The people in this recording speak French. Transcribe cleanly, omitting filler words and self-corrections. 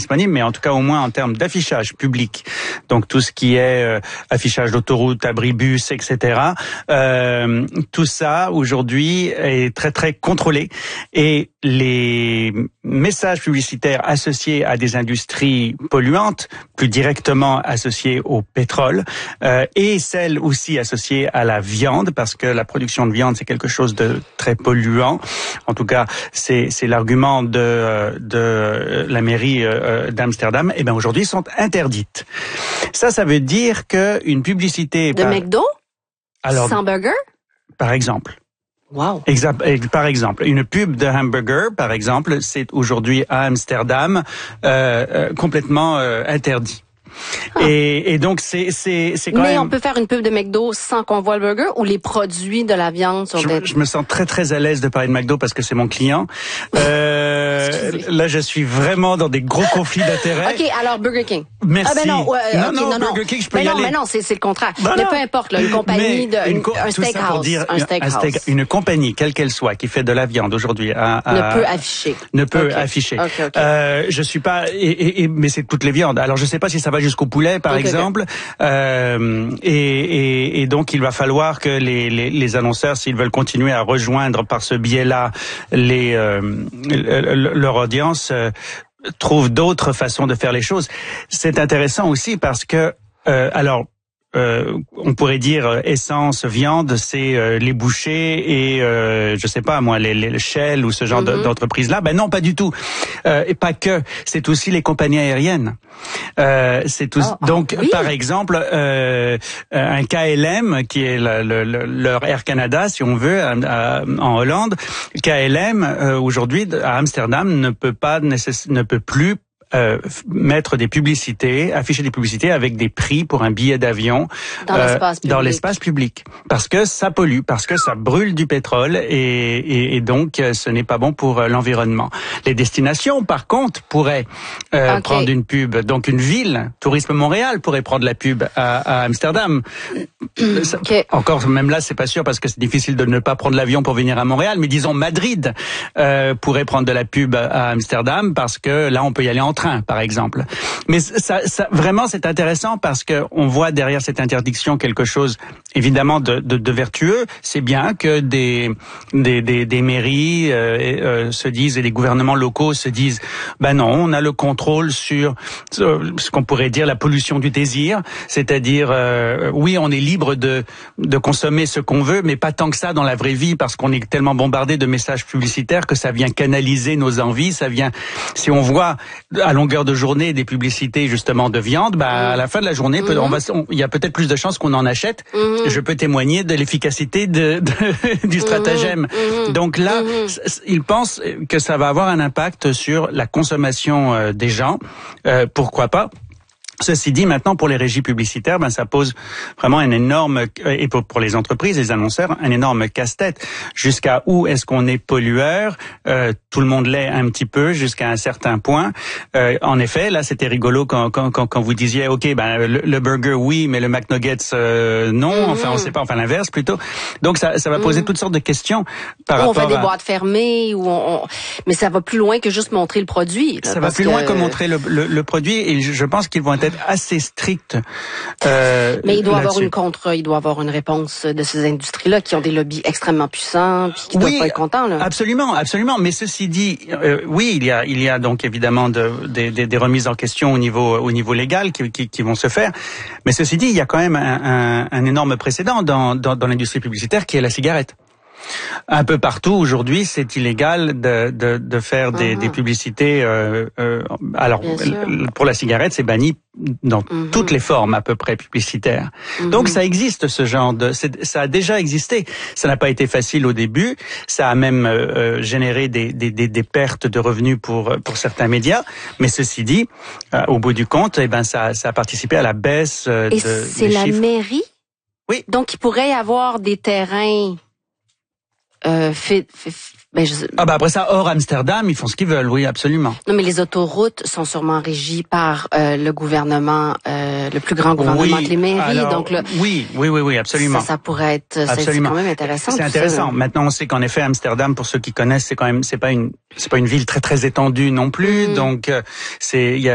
disponible, mais en tout cas au moins en termes d'affichage public. Donc tout ce qui est affichage d'autoroute, abribus, etc. Tout ça aujourd'hui est très très contrôlé et les messages publicitaires associés à des industries polluantes, plus directement associées au pétrole, et celles aussi associées à la viande, parce que la production de viande c'est quelque chose de très polluant. En tout cas, c'est l'argument de la mairie d'Amsterdam. Et bien aujourd'hui sont interdites. Ça veut dire que une publicité de McDo, sans burger, par exemple. Wow. Par exemple, une pub de hamburger, par exemple, c'est aujourd'hui à Amsterdam complètement interdit. Et donc c'est quand même. Mais on peut faire une pub de McDo sans qu'on voit le burger ou les produits de la viande sur Je me sens très très à l'aise de parler de McDo parce que c'est mon client. Là, je suis vraiment dans des gros conflits d'intérêts. OK, alors Burger King. Merci. Ah ben non, Burger King, je peux y aller. Mais non, c'est le contraire. Mais peu importe, là, une compagnie un steakhouse. Une compagnie, quelle qu'elle soit, qui fait de la viande aujourd'hui, ne peut afficher. Okay. Je suis pas, mais c'est toutes les viandes. Alors je sais pas si ça va jusqu'au poulet, par exemple. Et donc il va falloir que les annonceurs, s'ils veulent continuer à rejoindre par ce biais-là leur audience, trouvent d'autres façons de faire les choses. C'est intéressant aussi parce que on pourrait dire essence, viande, c'est les bouchers et je sais pas moi les Shell ou ce genre d'entreprise là. Ben non, pas du tout. Et pas que. C'est aussi les compagnies aériennes. C'est tout. Oui. Par exemple, un KLM qui est leur Air Canada, si on veut, en Hollande. KLM aujourd'hui à Amsterdam ne peut plus mettre des publicités, afficher des publicités avec des prix pour un billet d'avion dans l'espace public, parce que ça pollue, parce que ça brûle du pétrole et donc ce n'est pas bon pour l'environnement. Les destinations, par contre, pourraient prendre une pub. Donc une ville, Tourisme Montréal, pourrait prendre la pub à Amsterdam. Encore, même là, c'est pas sûr parce que c'est difficile de ne pas prendre l'avion pour venir à Montréal. Mais disons Madrid pourrait prendre de la pub à Amsterdam parce que là, on peut y aller en train, par exemple. Mais ça vraiment, c'est intéressant parce que on voit derrière cette interdiction quelque chose, évidemment, de vertueux. C'est bien que des mairies se disent et des gouvernements locaux se disent, ben non, on a le contrôle sur ce qu'on pourrait dire la pollution du désir, c'est-à-dire oui, on est libre de consommer ce qu'on veut, mais pas tant que ça dans la vraie vie parce qu'on est tellement bombardé de messages publicitaires que ça vient canaliser nos envies, ça vient. Si on voit à longueur de journée des publicités justement de viande, à la fin de la journée, il y a peut-être plus de chances qu'on en achète. Je peux témoigner de l'efficacité du stratagème. Donc là, ils pensent que ça va avoir un impact sur la consommation des gens. Pourquoi pas? Ceci dit, maintenant, pour les régies publicitaires, ça pose vraiment un énorme, et pour les entreprises, les annonceurs, un énorme casse-tête. Jusqu'à où est-ce qu'on est pollueur? Tout le monde l'est un petit peu, jusqu'à un certain point. En effet, là, c'était rigolo quand vous disiez, OK, le burger, oui, mais le McNuggets, non. Enfin, on sait pas, enfin, l'inverse, plutôt. Donc, ça va poser toutes sortes de questions par rapport à... On fait des boîtes fermées, mais ça va plus loin que juste montrer le produit. Là, ça va plus loin que montrer le produit, et je pense qu'ils vont être assez strict. Mais il doit avoir une réponse de ces industries-là qui ont des lobbies extrêmement puissants puis qui doivent pas être contents, là. Absolument. Mais ceci dit, oui, il y a donc évidemment des remises en question au niveau légal qui vont se faire. Mais ceci dit, il y a quand même un énorme précédent dans l'industrie publicitaire qui est la cigarette. Un peu partout aujourd'hui, c'est illégal de faire des publicités. Alors pour la cigarette, c'est banni dans toutes les formes à peu près publicitaires. Donc ça existe, ce genre ça a déjà existé. Ça n'a pas été facile au début. Ça a même généré des pertes de revenus pour certains médias. Mais ceci dit, au bout du compte, ça a participé à la baisse Et c'est la mairie. Oui. Donc il pourrait y avoir des terrains. Après ça, hors Amsterdam, ils font ce qu'ils veulent, oui, absolument. Non, mais les autoroutes sont sûrement régies par le gouvernement, le plus grand gouvernement de les mairies. Alors, donc oui, absolument. Ça pourrait être, c'est quand même intéressant. C'est intéressant. Maintenant, on sait qu'en effet, Amsterdam, pour ceux qui connaissent, c'est pas une ville très très étendue non plus. Donc, il y